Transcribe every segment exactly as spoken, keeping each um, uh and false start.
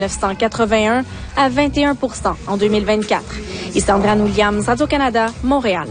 neuf cent quatre-vingt-un à vingt et un pour cent en deux mille vingt-quatre. Ici Andréane Williams, Radio-Canada, Montréal.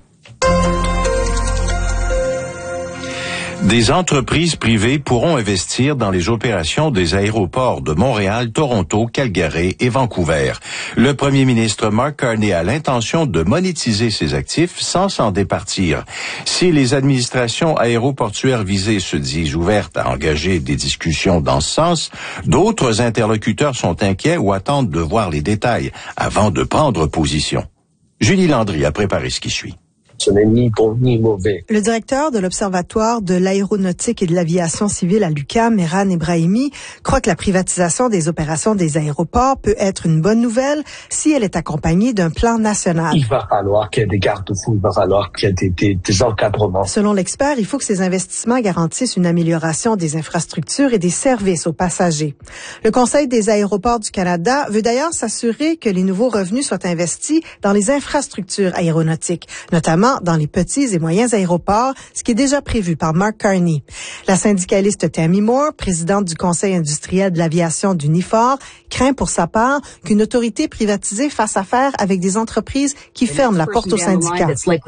Des entreprises privées pourront investir dans les opérations des aéroports de Montréal, Toronto, Calgary et Vancouver. Le premier ministre Mark Carney a l'intention de monétiser ces actifs sans s'en départir. Si les administrations aéroportuaires visées se disent ouvertes à engager des discussions dans ce sens, d'autres interlocuteurs sont inquiets ou attendent de voir les détails avant de prendre position. Julie Landry a préparé ce qui suit. Ce n'est ni bon ni mauvais. Le directeur de l'Observatoire de l'aéronautique et de l'aviation civile à l'U Q A M, Mehran Ebrahimi, croit que la privatisation des opérations des aéroports peut être une bonne nouvelle si elle est accompagnée d'un plan national. Il va falloir qu'il y ait des garde-fous, il va falloir qu'il y ait des, des, des encadrements. Selon l'expert, il faut que ces investissements garantissent une amélioration des infrastructures et des services aux passagers. Le Conseil des aéroports du Canada veut d'ailleurs s'assurer que les nouveaux revenus soient investis dans les infrastructures aéronautiques, notamment dans les petits et moyens aéroports, ce qui est déjà prévu par Mark Carney. La syndicaliste Tammy Moore, présidente du Conseil industriel de l'aviation d'Unifor, craint pour sa part qu'une autorité privatisée fasse affaire avec des entreprises qui ferment la porte aux syndicats.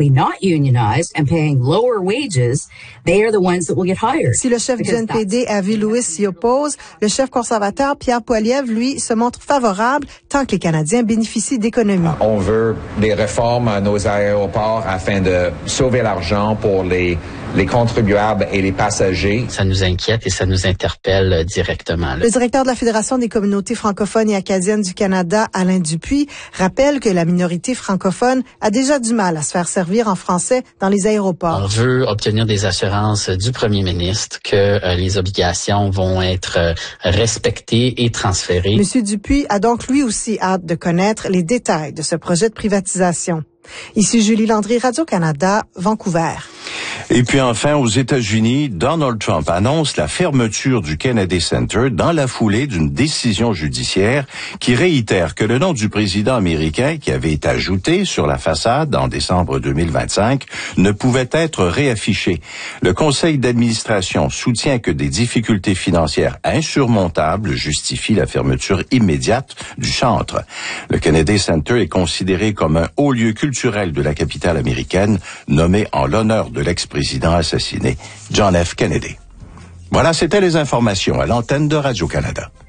Si le chef du N P D, Avi Lewis, s'y oppose, le chef conservateur, Pierre Poilievre, lui, se montre favorable tant que les Canadiens bénéficient d'économies. On veut des réformes à nos aéroports afin de sauver l'argent pour les, les contribuables et les passagers. Ça nous inquiète et ça nous interpelle directement. Le directeur de la Fédération des communautés francophones et acadiennes du Canada, Alain Dupuis, rappelle que la minorité francophone a déjà du mal à se faire servir en français dans les aéroports. On veut obtenir des assurances du premier ministre que euh, les obligations vont être euh, respectées et transférées. Monsieur Dupuis a donc lui aussi hâte de connaître les détails de ce projet de privatisation. Ici Julie Landry, Radio-Canada, Vancouver. Et puis enfin, aux États-Unis, Donald Trump annonce la fermeture du Kennedy Center dans la foulée d'une décision judiciaire qui réitère que le nom du président américain, qui avait été ajouté sur la façade en décembre deux mille vingt-cinq, ne pouvait être réaffiché. Le conseil d'administration soutient que des difficultés financières insurmontables justifient la fermeture immédiate du centre. Le Kennedy Center est considéré comme un haut lieu culturel de la capitale américaine, nommé en l'honneur de l'ex-président assassiné, John F. Kennedy. Voilà, c'était les informations à l'antenne de Radio-Canada.